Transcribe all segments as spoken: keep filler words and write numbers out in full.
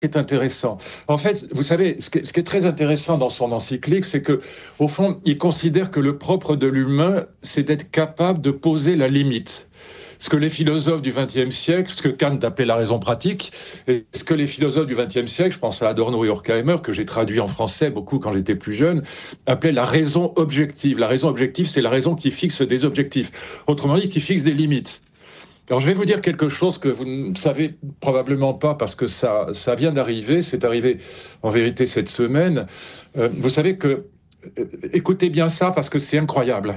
est intéressant. En fait, vous savez, ce qui est, ce qui est très intéressant dans son encyclique, c'est que, au fond, il considère que le propre de l'humain, c'est d'être capable de poser la limite. Ce que les philosophes du vingtième siècle, ce que Kant appelait la raison pratique, et ce que les philosophes du vingtième siècle, je pense à Adorno et Horkheimer, que j'ai traduit en français beaucoup quand j'étais plus jeune, appelaient la raison objective. La raison objective, c'est la raison qui fixe des objectifs. Autrement dit, qui fixe des limites. Alors, je vais vous dire quelque chose que vous ne savez probablement pas parce que ça, ça vient d'arriver. C'est arrivé en vérité cette semaine. Euh, vous savez que, euh, écoutez bien ça parce que c'est incroyable.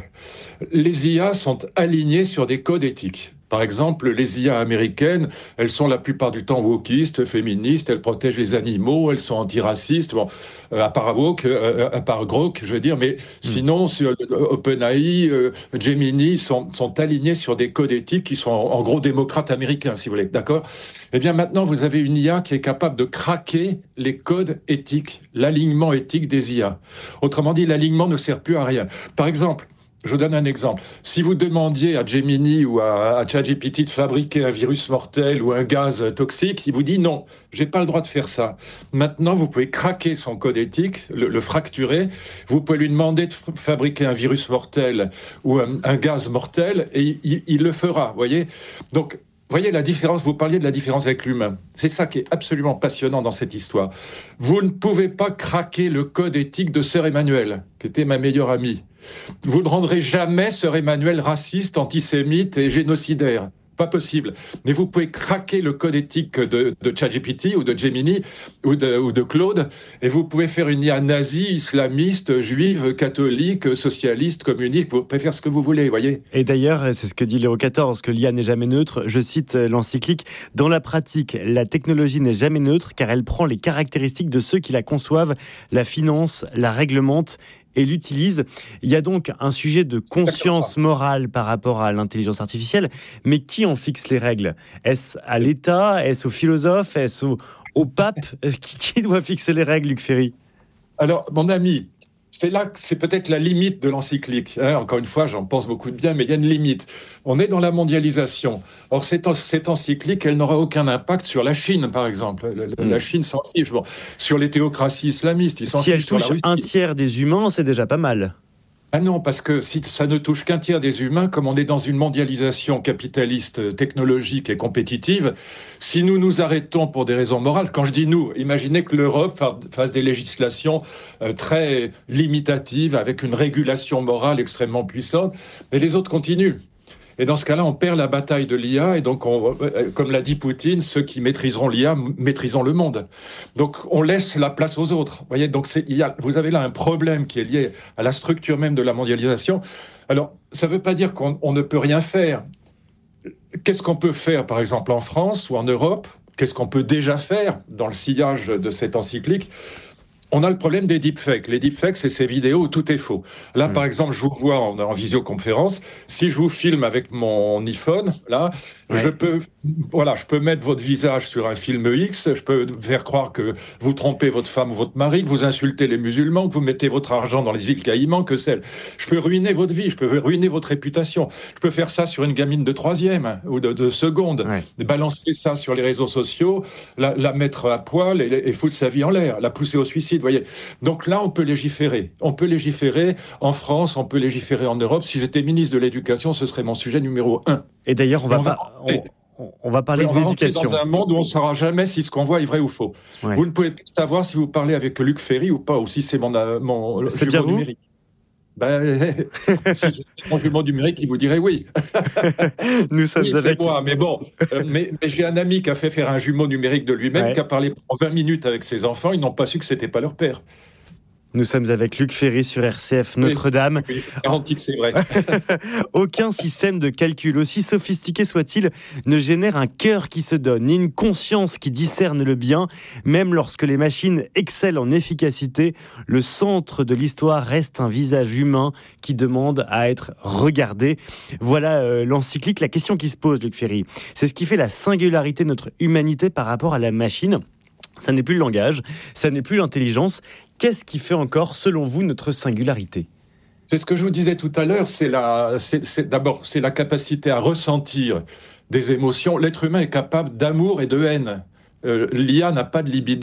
Les I A sont alignées sur des codes éthiques. Par exemple, les I A américaines, elles sont la plupart du temps wokistes, féministes, elles protègent les animaux, elles sont antiracistes, bon, euh, à part woke, euh, à part Grok, je veux dire, mais sinon, sur, euh, OpenAI, euh, Gemini sont, sont alignés sur des codes éthiques qui sont en, en gros démocrates américains, si vous voulez, d'accord? Eh bien, maintenant, vous avez une I A qui est capable de craquer les codes éthiques, l'alignement éthique des I A. Autrement dit, l'alignement ne sert plus à rien. Par exemple, je vous donne un exemple. Si vous demandiez à Gemini ou à, à ChatGPT de fabriquer un virus mortel ou un gaz toxique, il vous dit non, j'ai pas le droit de faire ça. Maintenant, vous pouvez craquer son code éthique, le, le fracturer. Vous pouvez lui demander de f- fabriquer un virus mortel ou un, un gaz mortel et il, il le fera. Voyez. Donc, voyez la différence. Vous parliez de la différence avec l'humain. C'est ça qui est absolument passionnant dans cette histoire. Vous ne pouvez pas craquer le code éthique de Sœur Emmanuelle, qui était ma meilleure amie. Vous ne rendrez jamais Sœur Emmanuelle raciste, antisémite et génocidaire. Pas possible. Mais vous pouvez craquer le code éthique de, de ChatGPT ou de Gemini ou de, ou de Claude et vous pouvez faire une I A nazie, islamiste, juive, catholique, socialiste, communiste. Vous pouvez faire ce que vous voulez, voyez. Et d'ailleurs, c'est ce que dit Léo quatorze, que l'I A n'est jamais neutre. Je cite l'encyclique, « Dans la pratique, la technologie n'est jamais neutre car elle prend les caractéristiques de ceux qui la conçoivent, la financent, la réglementent et l'utilise. » Il y a donc un sujet de conscience morale par rapport à l'intelligence artificielle, mais qui en fixe les règles ? Est-ce à l'État ? Est-ce aux philosophes ? Est-ce au, au pape ? qui, qui doit fixer les règles, Luc Ferry ? Alors, mon ami, c'est là que c'est peut-être la limite de l'encyclique. Hein, encore une fois, j'en pense beaucoup de bien, mais il y a une limite. On est dans la mondialisation. Or, cette, cette encyclique, elle n'aura aucun impact sur la Chine, par exemple. La, la, la Chine s'en fiche. Bon, sur les théocraties islamistes, ils s'en Si fichent. elle touche un tiers des humains, c'est déjà pas mal. Ah non, parce que si ça ne touche qu'un tiers des humains, comme on est dans une mondialisation capitaliste, technologique et compétitive, si nous nous arrêtons pour des raisons morales, quand je dis nous, imaginez que l'Europe fasse des législations très limitatives avec une régulation morale extrêmement puissante, mais les autres continuent. Et dans ce cas-là, on perd la bataille de l'I A, et donc, on, comme l'a dit Poutine, ceux qui maîtriseront l'I A maîtriseront le monde. Donc, on laisse la place aux autres. Vous voyez, donc c'est, il y a, vous avez là un problème qui est lié à la structure même de la mondialisation. Alors, ça ne veut pas dire qu'on on ne peut rien faire. Qu'est-ce qu'on peut faire, par exemple, en France ou en Europe ? Qu'est-ce qu'on peut déjà faire dans le sillage de cette encyclique ? On a le problème des deepfakes. Les deepfakes, c'est ces vidéos où tout est faux. Là, mmh. par exemple, je vous vois en, en visioconférence. Si je vous filme avec mon iPhone, là, ouais. je peux, voilà, je peux mettre votre visage sur un film X. Je peux faire croire que vous trompez votre femme ou votre mari, que vous insultez les musulmans, que vous mettez votre argent dans les îles Caïmans, que celle. Je peux ruiner votre vie. Je peux ruiner votre réputation. Je peux faire ça sur une gamine de troisième ou de, de seconde. Ouais. Balancer ça sur les réseaux sociaux, la, la mettre à poil et, et foutre sa vie en l'air, la pousser au suicide. Voyez. Donc là, on peut légiférer. On peut légiférer en France, on peut légiférer en Europe. Si j'étais ministre de l'Éducation, ce serait mon sujet numéro un. Et d'ailleurs, on va, on va, pas, on, on va parler on de va l'éducation. On va dans un monde où on ne saura jamais si ce qu'on voit est vrai ou faux. Ouais. Vous ne pouvez pas savoir si vous parlez avec Luc Ferry ou pas, ou si c'est mon, mon c'est jumeau numérique. Ben, si j'ai mon jumeau numérique, il vous dirait oui. Nous sommes oui, avec... c'est moi, mais bon. Euh, mais, mais j'ai un ami qui a fait faire un jumeau numérique de lui-même, ouais. qui a parlé pendant vingt minutes avec ses enfants. Ils n'ont pas su que c'était pas leur père. Nous sommes avec Luc Ferry sur R C F Notre-Dame. Oui, oui, garantis que c'est vrai. Aucun système de calcul, aussi sophistiqué soit-il, ne génère un cœur qui se donne, ni une conscience qui discerne le bien. Même lorsque les machines excellent en efficacité, le centre de l'histoire reste un visage humain qui demande à être regardé. Voilà euh, l'encyclique. La question qui se pose, Luc Ferry, c'est ce qui fait la singularité de notre humanité par rapport à la machine. Ça n'est plus le langage, ça n'est plus l'intelligence. Qu'est-ce qui fait encore, selon vous, notre singularité ? C'est ce que je vous disais tout à l'heure, c'est la, c'est, c'est, d'abord, c'est la capacité à ressentir des émotions. L'être humain est capable d'amour et de haine. euh, l'I A n'a pas de libido.